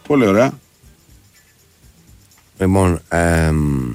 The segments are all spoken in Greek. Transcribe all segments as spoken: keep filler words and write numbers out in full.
Πολύ ωραία. Λοιπόν, ε,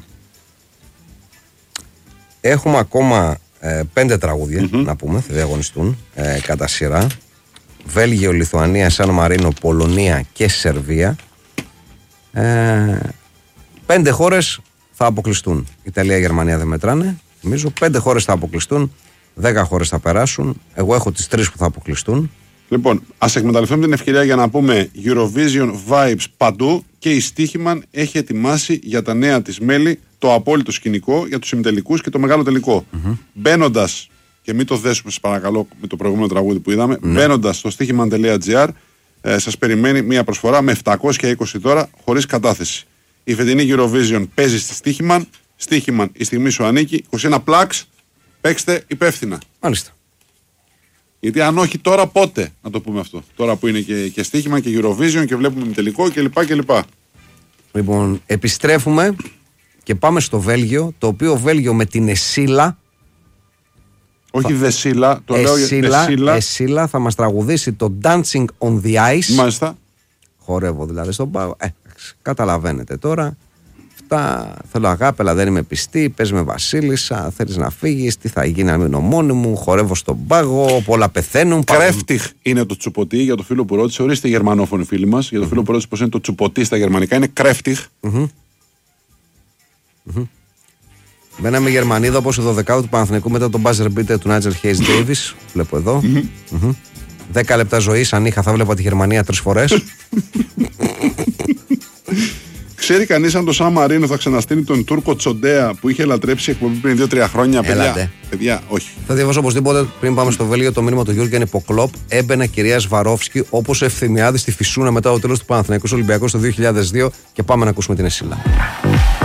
έχουμε ακόμα ε, πέντε τραγούδια mm-hmm. να πούμε, θα διαγωνιστούν ε, κατά σειρά. Βέλγιο, Λιθουανία, Σαν Μαρίνο, Πολωνία και Σερβία. Ε, πέντε χώρες θα αποκλειστούν. Ιταλία, Γερμανία δεν μετράνε. Νομίζω πέντε χώρες θα αποκλειστούν. Δέκα χώρες θα περάσουν. Εγώ έχω τις τρεις που θα αποκλειστούν. Λοιπόν, ας εκμεταλλευτούμε την ευκαιρία για να πούμε Eurovision Vibes παντού και η Στίχημαν έχει ετοιμάσει για τα νέα της μέλη το απόλυτο σκηνικό για τους ημιτελικούς και το μεγάλο τελικό. Mm-hmm. Μπαίνοντας, και μην το δέσουμε σας παρακαλώ με το προηγούμενο τραγούδι που είδαμε, mm-hmm. μπαίνοντας στο στίχημαν τελεία τζι άρ ε, σας περιμένει μια προσφορά με επτακόσια είκοσι δώρα χωρίς κατάθεση. Η φετινή Eurovision παίζει στη Στίχημαν. Στίχημαν, η στιγμή σου ανήκει. είκοσι ένα πλάξ, παίξτε υπεύθυνα. Μάλιστα. Γιατί αν όχι τώρα, πότε να το πούμε αυτό. Τώρα που είναι και, και στοίχημα και Eurovision και βλέπουμε με τελικό κλπ. κλπ. Λοιπόν, επιστρέφουμε και πάμε στο Βέλγιο. Το οποίο Βέλγιο με την Εσίλα. Όχι Δεσίλα, το λέω Εσίλα, Εσίλα. Εσίλα θα μας τραγουδήσει το Dancing on the Ice. Μάλιστα. Χορεύω δηλαδή στον πάγο. Ε, καταλαβαίνετε τώρα. Αυτά θέλω αγάπη, αλλά δεν είμαι πιστή. Πες με Βασίλισσα, θέλεις να φύγεις. Τι θα γίνει να μείνω μόνη μου. Χορεύω στον πάγο. Πολλά πεθαίνουν. Κρέφτιχ είναι το τσουποτί για το φίλο που ρώτησε. Ορίστε γερμανόφωνοι φίλοι μας. Για το mm-hmm. φίλο που ρώτησε πώς είναι το τσουποτί στα γερμανικά. Είναι κρέφτιχ. Mm-hmm. Mm-hmm. Μπαίναμε Γερμανίδα όπως ο δωδεκάου του Παναθηναϊκού μετά τον buzzer beater του Νάτζερ Χέις Ντέιβις. Βλέπω εδώ. Mm-hmm. Mm-hmm. Δέκα λεπτά ζωής. Αν είχα θα βλέπα τη Γερμανία τρεις φορές. Ξέρει κανείς αν το Σαν Μαρίνο θα ξαναστείνει τον Τούρκο Τσοντέα που είχε λατρέψει εκπομπή πριν δύο τρία χρόνια? Παιδιά, παιδιά, όχι. Θα διαβάσω οπωσδήποτε πριν πάμε στο Βέλγιο το μήνυμα του Γιώργου Υποκλόπ. Έμπαινε κυρία Σβαρόφσκι όπως ο Ευθυμιάδης στη Φυσούνα μετά το τέλος του Παναθηναϊκού Ολυμπιακού το δύο χιλιάδες δύο και πάμε να ακούσουμε την Εσίλα.